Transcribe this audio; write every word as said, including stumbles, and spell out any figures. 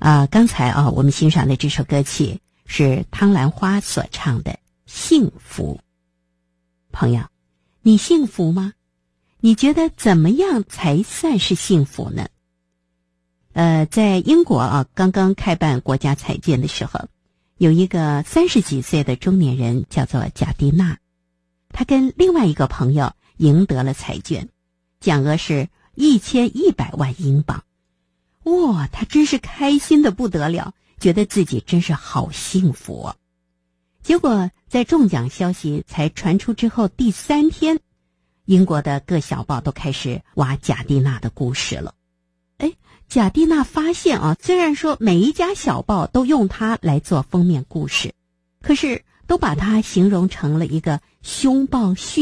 啊、呃，刚才啊，我们欣赏的这首歌曲是汤兰花所唱的《幸福》。朋友，你幸福吗？你觉得怎么样才算是幸福呢？呃，在英国啊，刚刚开办国家彩券的时候，有一个三十几岁的中年人叫做贾蒂娜，他跟另外一个朋友赢得了彩券，奖额是一千一百万英镑。哇，他真是开心的不得了，觉得自己真是好幸福哦。结果在中奖消息才传出之后第三天，英国的各小报都开始挖贾蒂娜的故事了。哎，贾蒂娜发现啊，虽然说每一家小报都用她来做封面故事，可是都把她形容成了一个凶暴